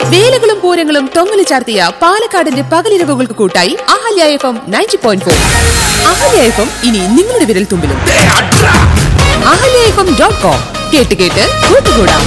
വേലകളും പൂരങ്ങളും തൊങ്ങലു ചാർത്തിയ പാലക്കാടിന്റെ പകലിരവുകൾക്ക് കൂട്ടായി അഹല്യ FM 90.4. അഹല്യ FM ഇനി നിങ്ങളുടെ വിരൽ തുമ്പിലും. ahalyafm.com കേട്ട് കേട്ട് കൂട്ടുകൂടാം.